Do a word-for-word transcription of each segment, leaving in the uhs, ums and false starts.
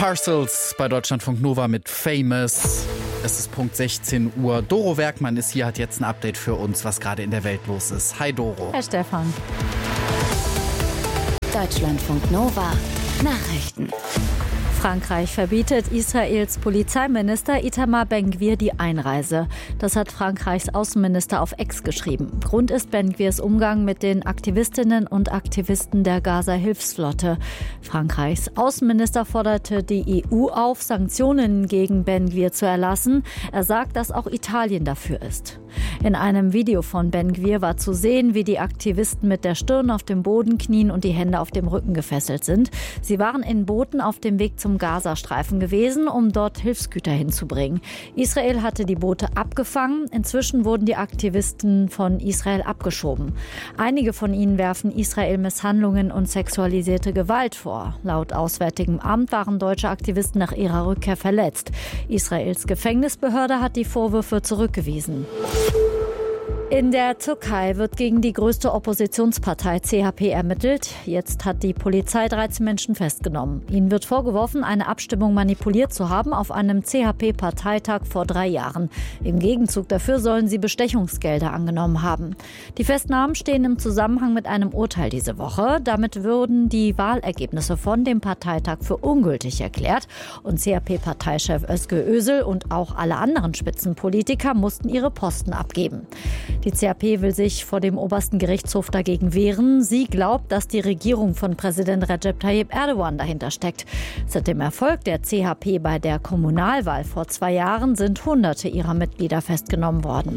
Parcels bei Deutschlandfunk Nova mit Famous. Es ist Punkt sechzehn Uhr. Doro Werkmann ist hier, hat jetzt ein Update für uns, was gerade in der Welt los ist. Hi Doro. Herr Stefan. Deutschlandfunk Nova Nachrichten. Frankreich verbietet Israels Polizeiminister Itamar Ben-Gvir die Einreise. Das hat Frankreichs Außenminister auf X geschrieben. Grund ist Ben-Gvirs Umgang mit den Aktivistinnen und Aktivisten der Gaza-Hilfsflotte. Frankreichs Außenminister forderte die E U auf, Sanktionen gegen Ben-Gvir zu erlassen. Er sagt, dass auch Italien dafür ist. In einem Video von Ben-Gvir war zu sehen, wie die Aktivisten mit der Stirn auf dem Boden knien und die Hände auf dem Rücken gefesselt sind. Sie waren in Booten auf dem Weg zum Gazastreifen gewesen, um dort Hilfsgüter hinzubringen. Israel hatte die Boote abgefangen. Inzwischen wurden die Aktivisten von Israel abgeschoben. Einige von ihnen werfen Israel Misshandlungen und sexualisierte Gewalt vor. Laut Auswärtigem Amt waren deutsche Aktivisten nach ihrer Rückkehr verletzt. Israels Gefängnisbehörde hat die Vorwürfe zurückgewiesen. In der Türkei wird gegen die größte Oppositionspartei C H P ermittelt. Jetzt hat die Polizei dreizehn Menschen festgenommen. Ihnen wird vorgeworfen, eine Abstimmung manipuliert zu haben auf einem C H P-Parteitag vor drei Jahren. Im Gegenzug dafür sollen sie Bestechungsgelder angenommen haben. Die Festnahmen stehen im Zusammenhang mit einem Urteil diese Woche. Damit würden die Wahlergebnisse von dem Parteitag für ungültig erklärt. Und C H P-Parteichef Özgür Özel und auch alle anderen Spitzenpolitiker mussten ihre Posten abgeben. Die C H P will sich vor dem obersten Gerichtshof dagegen wehren. Sie glaubt, dass die Regierung von Präsident Recep Tayyip Erdogan dahinter steckt. Seit dem Erfolg der C H P bei der Kommunalwahl vor zwei Jahren sind Hunderte ihrer Mitglieder festgenommen worden.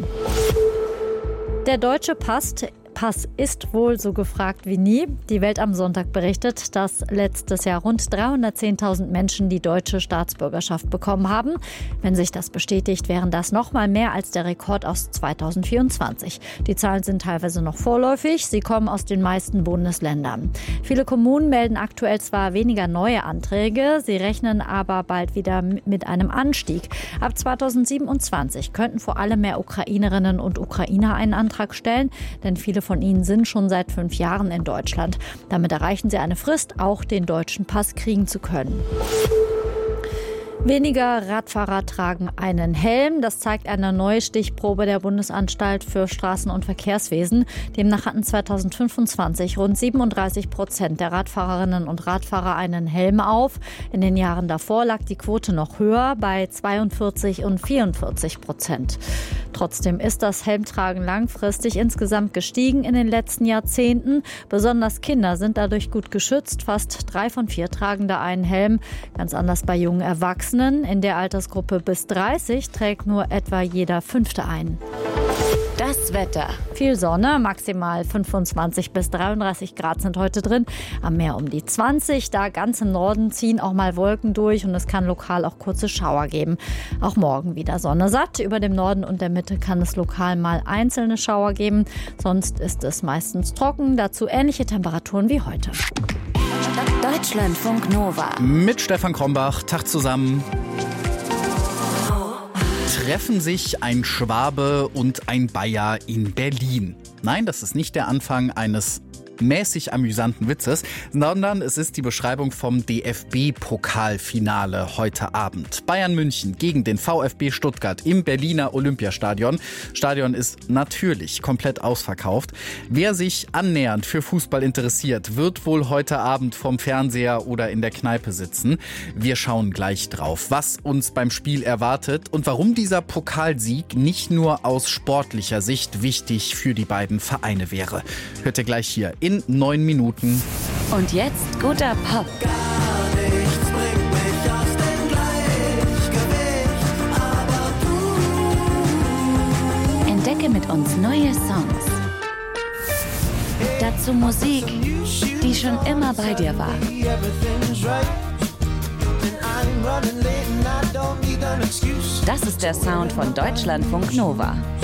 Der deutsche Pass Pass ist wohl so gefragt wie nie. Die Welt am Sonntag berichtet, dass letztes Jahr rund dreihundertzehntausend Menschen die deutsche Staatsbürgerschaft bekommen haben. Wenn sich das bestätigt, wären das noch mal mehr als der Rekord aus zweitausendvierundzwanzig. Die Zahlen sind teilweise noch vorläufig. Sie kommen aus den meisten Bundesländern. Viele Kommunen melden aktuell zwar weniger neue Anträge, sie rechnen aber bald wieder mit einem Anstieg. Ab zweitausendsiebenundzwanzig könnten vor allem mehr Ukrainerinnen und Ukrainer einen Antrag stellen, denn viele von ihnen sind schon seit fünf Jahren in Deutschland. Damit erreichen sie eine Frist, auch den deutschen Pass kriegen zu können. Weniger Radfahrer tragen einen Helm. Das zeigt eine neue Stichprobe der Bundesanstalt für Straßen- und Verkehrswesen. Demnach hatten zweitausendfünfundzwanzig rund siebenunddreißig Prozent der Radfahrerinnen und Radfahrer einen Helm auf. In den Jahren davor lag die Quote noch höher, bei zweiundvierzig und vierundvierzig Prozent. Trotzdem ist das Helmtragen langfristig insgesamt gestiegen in den letzten Jahrzehnten. Besonders Kinder sind dadurch gut geschützt. Fast drei von vier tragen da einen Helm. Ganz anders bei jungen Erwachsenen. In der Altersgruppe bis dreißig trägt nur etwa jeder Fünfte ein. Das Wetter. Viel Sonne, maximal fünfundzwanzig bis dreiunddreißig Grad sind heute drin. Am Meer um die zwanzig. Da ganz im Norden ziehen auch mal Wolken durch und es kann lokal auch kurze Schauer geben. Auch morgen wieder Sonne satt. Über dem Norden und der Mitte kann es lokal mal einzelne Schauer geben. Sonst ist es meistens trocken. Dazu ähnliche Temperaturen wie heute. Deutschlandfunk Nova. Mit Stefan Krombach. Tag zusammen. Treffen sich ein Schwabe und ein Bayer in Berlin. Nein, das ist nicht der Anfang eines mäßig amüsanten Witzes, sondern es ist die Beschreibung vom D F B-Pokalfinale heute Abend. Bayern München gegen den VfB Stuttgart im Berliner Olympiastadion. Stadion ist natürlich komplett ausverkauft. Wer sich annähernd für Fußball interessiert, wird wohl heute Abend vom Fernseher oder in der Kneipe sitzen. Wir schauen gleich drauf, was uns beim Spiel erwartet und warum dieser Pokalsieg nicht nur aus sportlicher Sicht wichtig für die beiden Vereine wäre. Hört ihr gleich hier in neun Minuten. Und jetzt guter Pop. Gar nichts bringt mich aus dem Gleichgewicht, aber du. Entdecke mit uns neue Songs. Dazu Musik, die schon immer bei dir war. Das ist der Sound von Deutschlandfunk Nova.